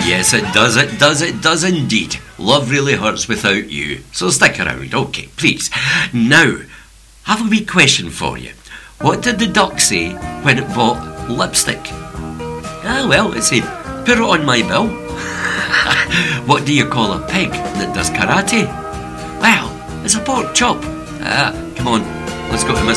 Yes, it does indeed. Love really hurts without you. So stick around, okay, please. Now, I have a wee question for you. What did the duck say when it bought lipstick? Ah, well, it said, put it on my bill. What do you call a pig that does karate? Well, it's a pork chop. Come on, let's go to Miss